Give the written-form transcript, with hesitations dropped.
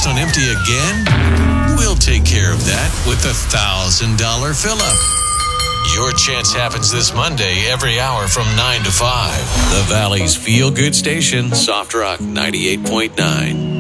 almost on empty again? We'll take care of that with the $1,000 fill-up. Your chance happens this Monday every hour from 9 to 5. The Valley's feel-good station, Soft Rock 98.9.